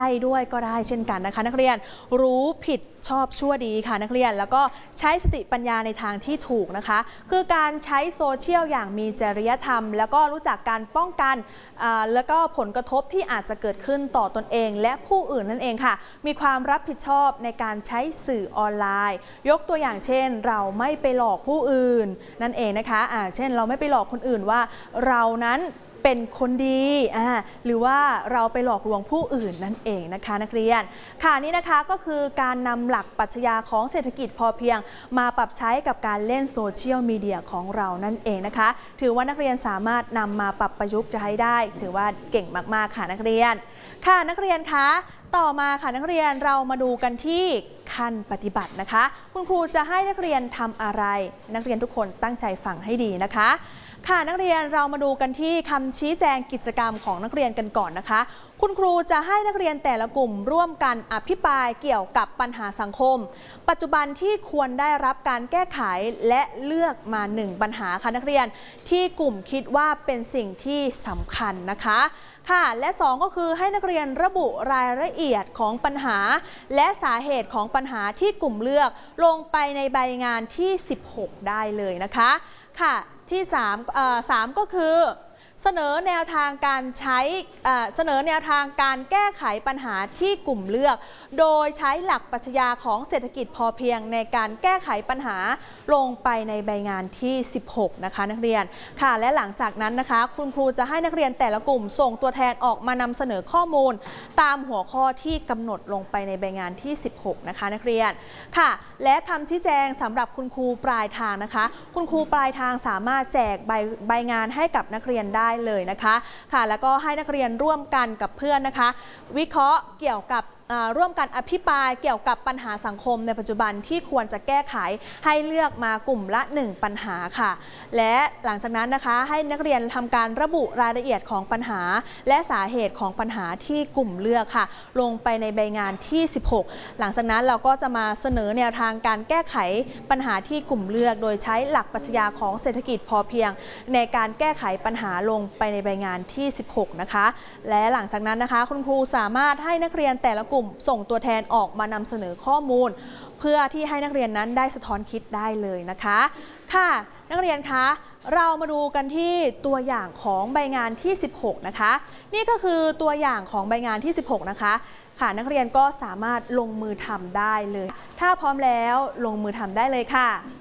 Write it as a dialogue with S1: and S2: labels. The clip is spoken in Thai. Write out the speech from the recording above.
S1: ด้วยก็ได้เช่นกันนะคะนักเรียนรู้ผิดชอบชั่วดีค่ะนักเรียนแล้วก็ใช้สติปัญญาในทางที่ถูกนะคะคือการใช้โซเชียลอย่างมีจริยธรรมแล้วก็รู้จักการป้องกันแล้วก็ผลกระทบที่อาจจะเกิดขึ้นต่อตนเองและผู้อื่นนั่นเองค่ะมีความรับผิดชอบในการใช้สื่อออนไลน์ยกตัวอย่างเช่นเราไม่ไปหลอกผู้อื่นนั่นเองนะคะเช่นเราไม่ไปหลอกคนอื่นว่าเรานั้นเป็นคนดีหรือว่าเราไปหลอกลวงผู้อื่นนั่นเองนะคะนักเรียนค่ะนี่นะคะก็คือการนำหลักปรัชญาของเศรษฐกิจพอเพียงมาปรับใช้กับการเล่นโซเชียลมีเดียของเรานั่นเองนะคะถือว่านักเรียนสามารถนำมาปรับประยุกต์ใช้ได้ถือว่าเก่งมากๆค่ะนักเรียนค่ะนักเรียนคะต่อมาค่ะนักเรียนเรามาดูกันที่ขั้นปฏิบัตินะคะคุณครูจะให้นักเรียนทำอะไรนักเรียนทุกคนตั้งใจฟังให้ดีนะคะค่ะนักเรียนเรามาดูกันที่คำชี้แจงกิจกรรมของนักเรียนกันก่อนนะคะคุณครูจะให้นักเรียนแต่ละกลุ่มร่วมกันอภิปรายเกี่ยวกับปัญหาสังคมปัจจุบันที่ควรได้รับการแก้ไขและเลือกมา1ปัญหาค่ะนักเรียนที่กลุ่มคิดว่าเป็นสิ่งที่สำคัญนะคะค่ะและ2ก็คือให้นักเรียนระบุรายละเอียดของปัญหาและสาเหตุของปัญหาที่กลุ่มเลือกลงไปในใบงานที่16ได้เลยนะคะค่ะที่3ก็คือเสนอแนวทางการแก้ไขปัญหาที่กลุ่มเลือกโดยใช้หลักปรัชญาของเศรษฐกิจพอเพียงในการแก้ไขปัญหาลงไปในใบงานที่16นะคะนักเรียนค่ะและหลังจากนั้นนะคะคุณครูจะให้นักเรียนแต่ละกลุ่มส่งตัวแทนออกมานำเสนอข้อมูลตามหัวข้อที่กำหนดลงไปในใบงานที่16นะคะนักเรียนค่ะและคำชี้แจงสำหรับคุณครูปลายทางนะคะคุณครูปลายทางสามารถแจกใบงานให้กับนักเรียนได้เลยนะคะค่ะแล้วก็ให้นักเรียนร่วมกันกับเพื่อนนะคะวิเคราะห์เกี่ยวกับร่วมกันอภิปรายเกี่ยวกับปัญหาสังคมในปัจจุบันที่ควรจะแก้ไขให้เลือกมากลุ่มละ1ปัญหาค่ะและหลังจากนั้นนะคะให้นักเรียนทำการระบุรายละเอียดของปัญหาและสาเหตุของปัญหาที่กลุ่มเลือกค่ะลงไปในใบงานที่16หลังจากนั้นเราก็จะมาเสนอแนวทางการแก้ไขปัญหาที่กลุ่มเลือกโดยใช้หลักปรัชญาของเศรษฐกิจพอเพียงในการแก้ไขปัญหาลงไปในใบงานที่16นะคะและหลังจากนั้นนะคะคุณครูสามารถให้นักเรียนแต่ละกลุ่มส่งตัวแทนออกมานำเสนอข้อมูลเพื่อที่ให้นักเรียนนั้นได้สะท้อนคิดได้เลยนะคะค่ะนักเรียนคะเรามาดูกันที่ตัวอย่างของใบงานที่16นะคะนี่ก็คือตัวอย่างของใบงานที่16นะคะค่ะนักเรียนก็สามารถลงมือทำได้เลยถ้าพร้อมแล้วลงมือทำได้เลยค่ะ